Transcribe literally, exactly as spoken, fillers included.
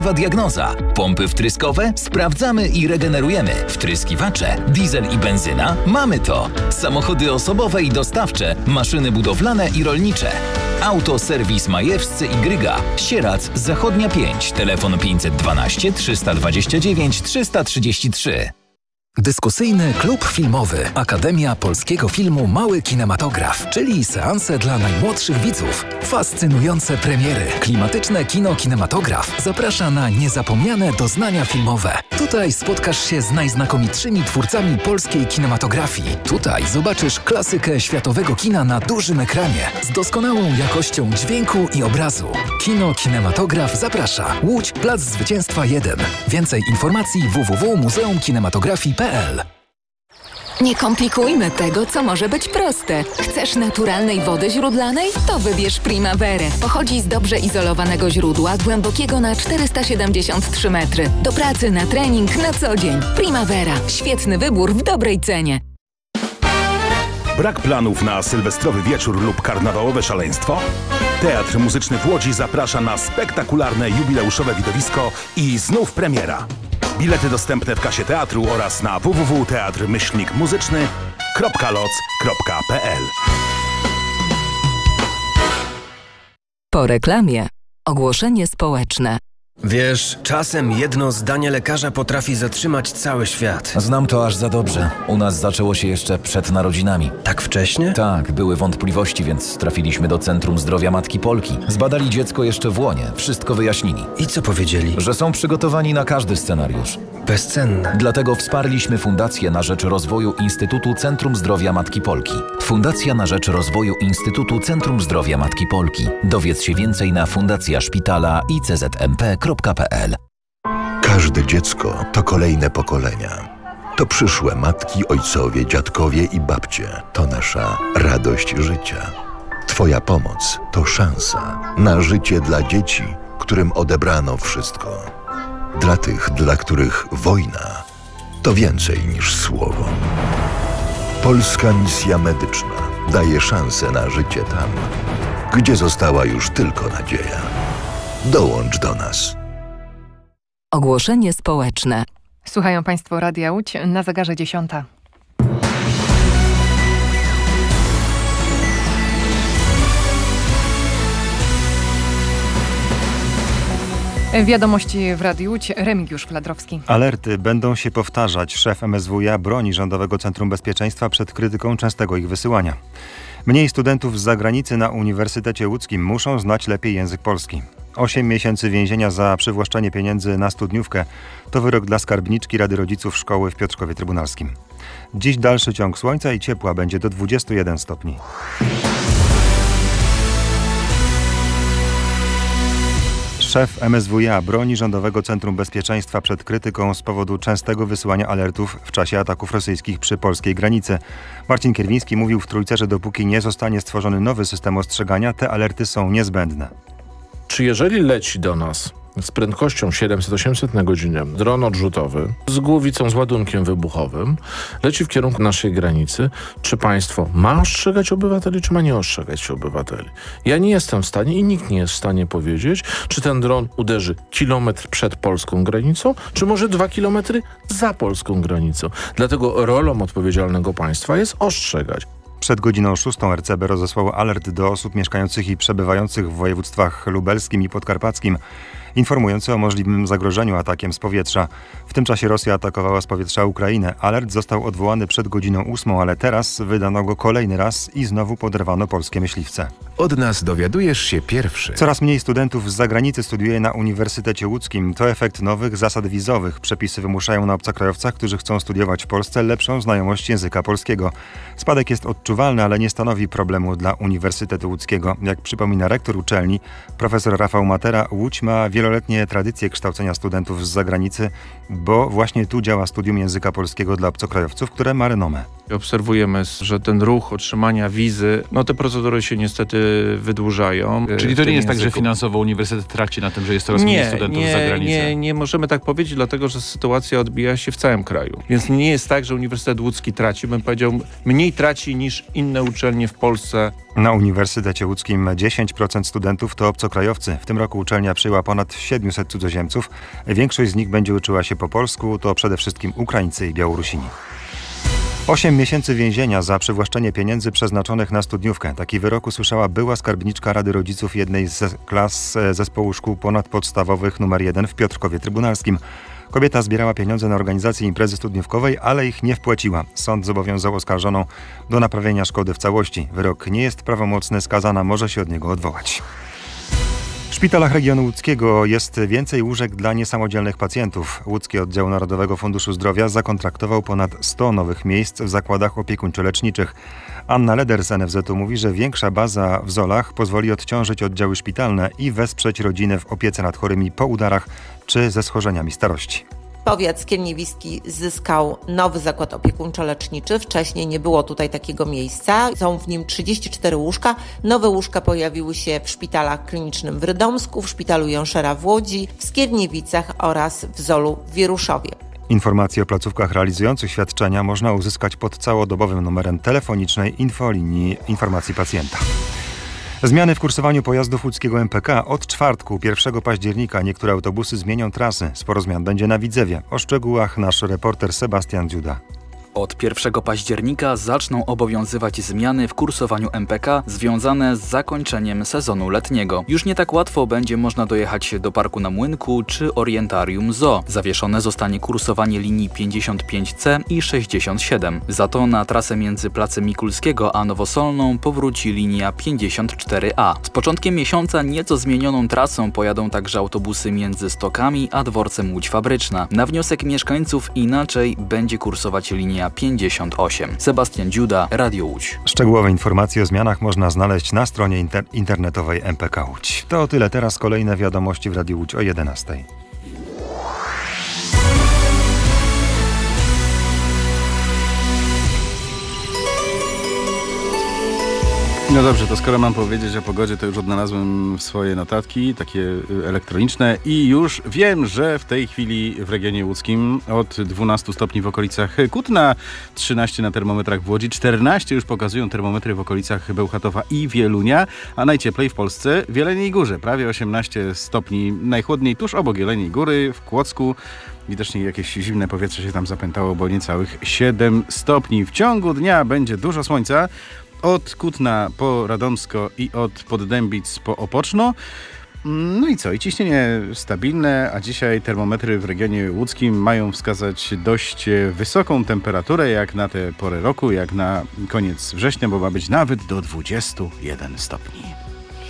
Diagnoza. Pompy wtryskowe? Sprawdzamy i regenerujemy. Wtryskiwacze, diesel i benzyna? Mamy to. Samochody osobowe i dostawcze, maszyny budowlane i rolnicze. Autoserwis Majewscy i Gryga. Sierac, Zachodnia pięć. Telefon pięćset dwanaście trzysta dwadzieścia dziewięć trzysta trzydzieści trzy. Dyskusyjny klub filmowy Akademia Polskiego Filmu Mały Kinematograf, czyli seanse dla najmłodszych widzów. Fascynujące premiery. Klimatyczne kino kinematograf zaprasza na niezapomniane doznania filmowe. Tutaj spotkasz się z najznakomitszymi twórcami polskiej kinematografii. Tutaj zobaczysz klasykę światowego kina na dużym ekranie z doskonałą jakością dźwięku i obrazu. Kino Kinematograf zaprasza. Łódź, Plac Zwycięstwa jeden. Więcej informacji w w w kropka muzeum kinematografii kropka p l. Nie komplikujmy tego, co może być proste. Chcesz naturalnej wody źródlanej? To wybierz Primaverę. Pochodzi z dobrze izolowanego źródła, głębokiego na czterysta siedemdziesiąt trzy metry. Do pracy, na trening, na co dzień. Primavera. Świetny wybór w dobrej cenie. Brak planów na sylwestrowy wieczór lub karnawałowe szaleństwo? Teatr Muzyczny w Łodzi zaprasza na spektakularne jubileuszowe widowisko i znów premiera. Bilety dostępne w kasie teatru oraz na w w w kropka teatr myślnik muzyczny kropka loc kropka p l. Po reklamie. Ogłoszenie społeczne. Wiesz, czasem jedno zdanie lekarza potrafi zatrzymać cały świat. Znam to aż za dobrze. U nas zaczęło się jeszcze przed narodzinami. Tak wcześnie? Tak, były wątpliwości, więc trafiliśmy do Centrum Zdrowia Matki Polki. Zbadali dziecko jeszcze w łonie, wszystko wyjaśnili. I co powiedzieli? Że są przygotowani na każdy scenariusz. Bezcenne. Dlatego wsparliśmy Fundację na rzecz rozwoju Instytutu Centrum Zdrowia Matki Polki. Fundacja na rzecz rozwoju Instytutu Centrum Zdrowia Matki Polki. Dowiedz się więcej na fundacja szpitala i c z m p kropka p l. Każde dziecko to kolejne pokolenia. To przyszłe matki, ojcowie, dziadkowie i babcie. To nasza radość życia. Twoja pomoc to szansa na życie dla dzieci, którym odebrano wszystko. Dla tych, dla których wojna to więcej niż słowo. Polska Misja Medyczna daje szansę na życie tam, gdzie została już tylko nadzieja. Dołącz do nas. Ogłoszenie społeczne. Słuchają Państwo Radia Łódź, na zegarze dziesiąta. Wiadomości w Radiu Łódź, Remigiusz Fladrowski. Alerty będą się powtarzać. Szef M S W iA broni Rządowego Centrum Bezpieczeństwa przed krytyką częstego ich wysyłania. Mniej studentów z zagranicy na Uniwersytecie Łódzkim muszą znać lepiej język polski. Osiem miesięcy więzienia za przywłaszczenie pieniędzy na studniówkę to wyrok dla skarbniczki Rady Rodziców Szkoły w Piotrkowie Trybunalskim. Dziś dalszy ciąg słońca i ciepła będzie do dwudziestu jeden stopni. Szef M S W iA broni Rządowego Centrum Bezpieczeństwa przed krytyką z powodu częstego wysyłania alertów w czasie ataków rosyjskich przy polskiej granicy. Marcin Kierwiński mówił w Trójce, że dopóki nie zostanie stworzony nowy system ostrzegania, te alerty są niezbędne. Czy jeżeli leci do nas z prędkością siedemset osiemset na godzinę dron odrzutowy z głowicą z ładunkiem wybuchowym leci w kierunku naszej granicy, czy państwo ma ostrzegać obywateli, czy ma nie ostrzegać obywateli? Ja nie jestem w stanie i nikt nie jest w stanie powiedzieć, czy ten dron uderzy kilometr przed polską granicą, czy może dwa kilometry za polską granicą. Dlatego rolą odpowiedzialnego państwa jest ostrzegać. Przed godziną szóstą R C B rozesłało alert do osób mieszkających i przebywających w województwach lubelskim i podkarpackim, informujący o możliwym zagrożeniu atakiem z powietrza. W tym czasie Rosja atakowała z powietrza Ukrainę. Alert został odwołany przed godziną ósmą, ale teraz wydano go kolejny raz i znowu poderwano polskie myśliwce. Od nas dowiadujesz się pierwszy. Coraz mniej studentów z zagranicy studiuje na Uniwersytecie Łódzkim. To efekt nowych zasad wizowych. Przepisy wymuszają na obcokrajowcach, którzy chcą studiować w Polsce, lepszą znajomość języka polskiego. Spadek jest odczuwalny, ale nie stanowi problemu dla Uniwersytetu Łódzkiego. Jak przypomina rektor uczelni, profesor Rafał Matera, Łódź ma wieloletnie tradycje kształcenia studentów z zagranicy, bo właśnie tu działa studium języka polskiego dla obcokrajowców, które ma renomę. Obserwujemy, że ten ruch otrzymania wizy, no te procedury się niestety wydłużają. Czyli to nie jest języku. Tak, że finansowo uniwersytet traci na tym, że jest coraz mniej studentów nie, z zagranicy? Nie, nie możemy tak powiedzieć, dlatego że sytuacja odbija się w całym kraju. Więc nie jest tak, że Uniwersytet Łódzki traci. Bym powiedział, mniej traci niż inne uczelnie w Polsce. Na Uniwersytecie Łódzkim dziesięć procent studentów to obcokrajowcy. W tym roku uczelnia przyjęła ponad siedmiuset cudzoziemców. Większość z nich będzie uczyła się po polsku, to przede wszystkim Ukraińcy i Białorusini. Osiem miesięcy więzienia za przywłaszczenie pieniędzy przeznaczonych na studniówkę. Taki wyrok usłyszała była skarbniczka Rady Rodziców jednej z klas zespołu szkół ponadpodstawowych numer jeden w Piotrkowie Trybunalskim. Kobieta zbierała pieniądze na organizację imprezy studniówkowej, ale ich nie wpłaciła. Sąd zobowiązał oskarżoną do naprawienia szkody w całości. Wyrok nie jest prawomocny, skazana może się od niego odwołać. W szpitalach regionu łódzkiego jest więcej łóżek dla niesamodzielnych pacjentów. Łódzki Oddział Narodowego Funduszu Zdrowia zakontraktował ponad sto nowych miejsc w zakładach opiekuńczo-leczniczych. Anna Leder z N F Z-u mówi, że większa baza w Zolach pozwoli odciążyć oddziały szpitalne i wesprzeć rodziny w opiece nad chorymi po udarach czy ze schorzeniami starości. Powiat skierniewiski zyskał nowy zakład opiekuńczo-leczniczy. Wcześniej nie było tutaj takiego miejsca. Są w nim trzydzieści cztery łóżka. Nowe łóżka pojawiły się w szpitalach klinicznym w Rydomsku, w szpitalu Jąszera w Łodzi, w Skierniewicach oraz w Zolu w Wieruszowie. Informacje o placówkach realizujących świadczenia można uzyskać pod całodobowym numerem telefonicznej infolinii informacji pacjenta. Zmiany w kursowaniu pojazdów łódzkiego M P K. Od czwartku, pierwszego października, niektóre autobusy zmienią trasy. Sporo zmian będzie na Widzewie. O szczegółach nasz reporter Sebastian Dziuda. Od pierwszego października zaczną obowiązywać zmiany w kursowaniu M P K związane z zakończeniem sezonu letniego. Już nie tak łatwo będzie można dojechać do Parku na Młynku czy Orientarium Zoo. Zawieszone zostanie kursowanie linii pięćdziesiąt pięć C i sześćdziesiąt siedem. Za to na trasę między Placem Mikulskiego a Nowosolną powróci linia pięćdziesiąt cztery A. Z początkiem miesiąca nieco zmienioną trasą pojadą także autobusy między Stokami a dworcem Łódź Fabryczna. Na wniosek mieszkańców inaczej będzie kursować linia pięćdziesiąt osiem. Sebastian Dziuda, Radio Łódź. Szczegółowe informacje o zmianach można znaleźć na stronie inter- internetowej M P K Łódź. To tyle, teraz kolejne wiadomości w Radiu Łódź o jedenastej. No dobrze, to skoro mam powiedzieć o pogodzie, to już odnalazłem swoje notatki, takie elektroniczne i już wiem, że w tej chwili w regionie łódzkim od dwunastu stopni w okolicach Kutna, trzynaście na termometrach w Łodzi, czternaście już pokazują termometry w okolicach Bełchatowa i Wielunia, a najcieplej w Polsce w Jeleniej Górze, prawie osiemnaście stopni, najchłodniej tuż obok Jeleniej Góry w Kłodzku. Widocznie jakieś zimne powietrze się tam zapętało, bo niecałych siedem stopni. W ciągu dnia będzie dużo słońca. Od Kutna po Radomsko i od Poddębic po Opoczno. No i co? I ciśnienie stabilne, a dzisiaj termometry w regionie łódzkim mają wskazać dość wysoką temperaturę, jak na tę porę roku, jak na koniec września, bo ma być nawet do dwudziestu jeden stopni.